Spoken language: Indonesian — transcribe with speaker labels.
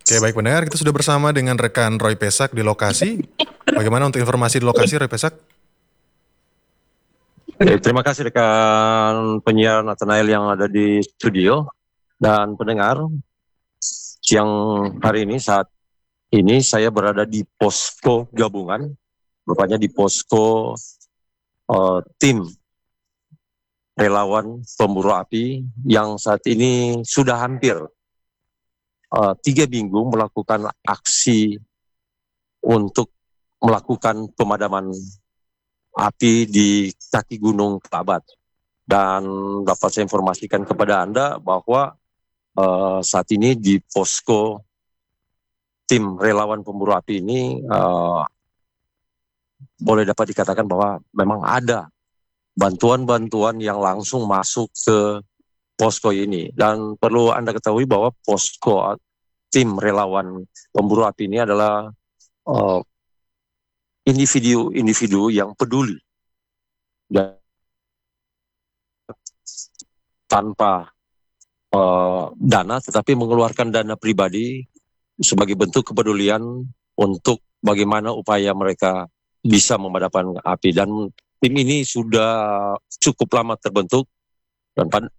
Speaker 1: Oke, baik pendengar, kita sudah bersama dengan rekan Roy Pesak di lokasi. Bagaimana untuk informasi di lokasi, Roy Pesak?
Speaker 2: Terima kasih rekan penyiar Nathanael yang ada di studio dan pendengar. Siang hari ini saat ini saya berada di posko gabungan, rupanya di posko tim relawan pemburu api yang saat ini sudah hampir 3 minggu melakukan aksi untuk melakukan pemadaman api di kaki Gunung Kelabat. Dan dapat saya informasikan kepada Anda bahwa saat ini di posko tim relawan pemburu api ini boleh dapat dikatakan bahwa memang ada bantuan-bantuan yang langsung masuk ke posko ini. Dan perlu Anda ketahui bahwa posko tim relawan pemburu api ini adalah individu-individu yang peduli dan tanpa dana, tetapi mengeluarkan dana pribadi sebagai bentuk kepedulian untuk bagaimana upaya mereka bisa memadamkan api. Dan tim ini sudah cukup lama terbentuk dan